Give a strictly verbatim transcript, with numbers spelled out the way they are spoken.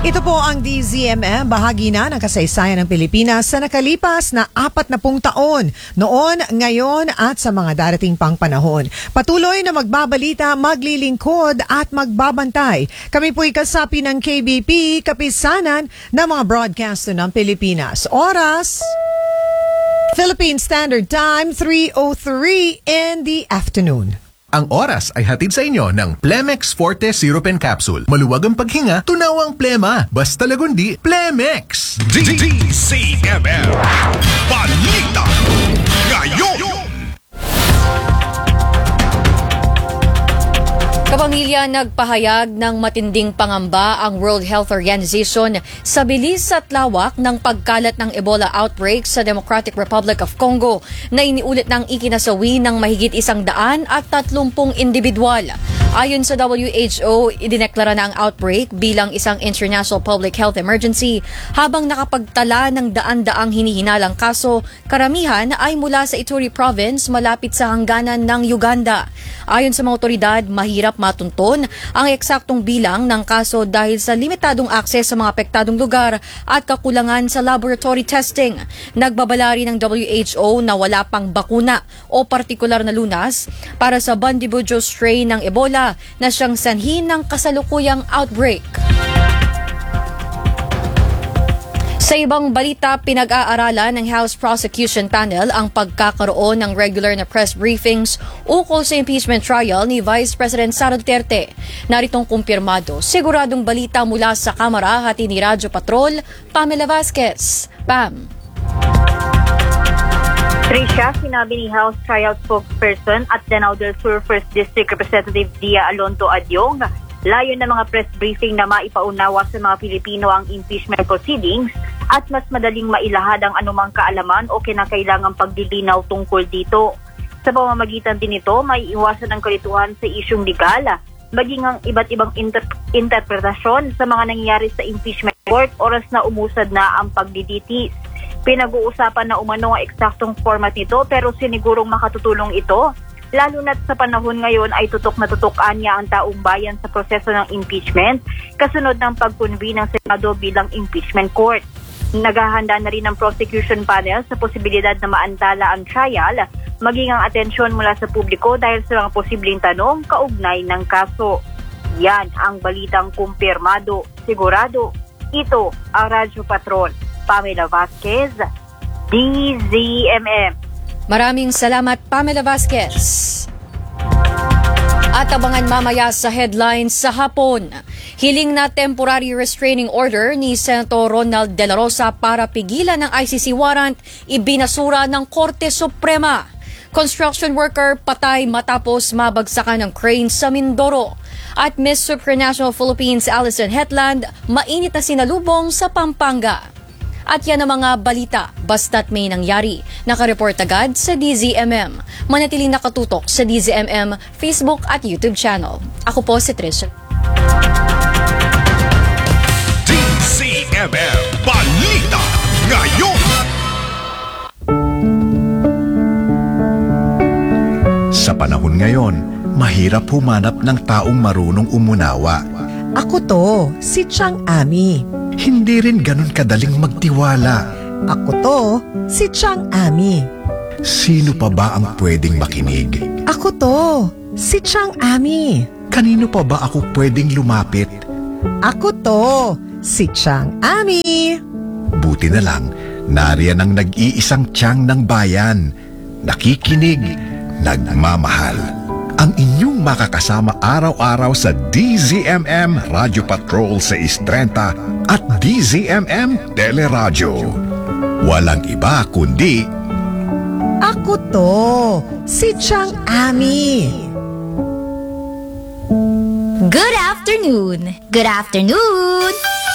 Ito po ang D Z M M, bahagi na ng kasaysayan ng Pilipinas sa nakalipas na apat na pung taon, noon, ngayon at sa mga darating pang panahon. Patuloy na magbabalita, maglilingkod at magbabantay. Kami po'y kasapi ng K B P, kapisanan ng mga broadcaster ng Pilipinas. Oras, Philippine Standard Time, three oh three in the afternoon. Ang oras ay hatid sa inyo ng Plemex Forte Syrup and Capsule. Maluwag ang paghinga, tunaw ang plema. Basta lagundi, Plemex! D Z M M Balita Ngayon! Kapamilya, nagpahayag ng matinding pangamba ang World Health Organization sa bilis at lawak ng pagkalat ng Ebola outbreak sa Democratic Republic of Congo na iniulit ng ikinasawi ng mahigit isang daan at tatlumpung individual. Ayon sa W H O, idineklara na ang outbreak bilang isang international public health emergency habang nakapagtala ng daan-daang hinihinalang kaso, karamihan ay mula sa Ituri Province malapit sa hangganan ng Uganda. Ayon sa mga otoridad, mahirap matunton ang eksaktong bilang ng kaso dahil sa limitadong akses sa mga apektadong lugar at kakulangan sa laboratory testing. Nagbabala rin ng W H O na wala pang bakuna o partikular na lunas para sa Bundibugyo strain ng Ebola na siyang sanhi ng kasalukuyang outbreak. Sa ibang balita, pinag-aaralan ng House Prosecution Panel ang pagkakaroon ng regular na press briefings ukol sa impeachment trial ni Vice President Sara Duterte. Naritong kumpirmado, siguradong balita mula sa Kamara, hati ni Radyo Patrol, Pamela Vasquez. Pam. Trisha, sinabi ni House Trial Spokesperson at Danao del Sur First District Representative Dia Alonto Adyong, layon ng mga press briefing na maipaunawa sa mga Pilipino ang impeachment proceedings at mas madaling mailahad ang anumang kaalaman o kinakailangang pagdilinaw tungkol dito. Sa pamamagitan din ito, may iwasan ang kalituhan sa isyong legal, maging ang iba't ibang inter- interpretasyon sa mga nangyayari sa impeachment court oras na umusad na ang pagdiditis. Pinag-uusapan na umano ang eksaktong format nito pero sinigurong makatutulong ito, lalo na't sa panahon ngayon ay tutok na tutukan niya ang taong bayan sa proseso ng impeachment kasunod ng pag-convene ng Senado bilang impeachment court. Naghahanda na rin ang prosecution panel sa posibilidad na maantala ang trial, maging ang atensyon mula sa publiko dahil sa mga posibleng tanong kaugnay ng kaso. Yan ang balitang kumpirmado, sigurado. Ito ang Radyo Patrol. Pamela Vasquez, D Z M M. Maraming salamat, Pamela Vasquez. At abangan mamaya sa headlines sa hapon. Hiling na temporary restraining order ni Senator Ronald De La Rosa para pigilan ng I C C warrant ibinasura ng Korte Suprema. Construction worker patay matapos mabagsakan ng crane sa Mindoro. At Miss Supranational Philippines Alison Hetland, mainit na sinalubong sa Pampanga. At yan ang mga balita, basta't may nangyari. Nakareport agad sa D Z M M. Manatiling nakatutok sa D Z M M Facebook at YouTube channel. Ako po si Trisha. D Z M M Balita Ngayon! Sa panahon ngayon, mahirap humanap ng taong marunong umunawa. Ako to, si Chang Ami. Hindi rin ganun kadaling magtiwala. Ako to, si Chang Ami. Sino pa ba ang pwedeng makinig? Ako to, si Chang Ami. Kanino pa ba ako pwedeng lumapit? Ako to, si Chang Ami. Buti na lang, nariyan ang nag-iisang tiyang ng bayan. Nakikinig, nagmamahal. Ang inyong makakasama araw-araw sa D Z M M Radio Patrol sa Istrenta at D Z M M Teleradyo. Walang iba kundi Ako to, si Chang Ami. Good afternoon! Good afternoon!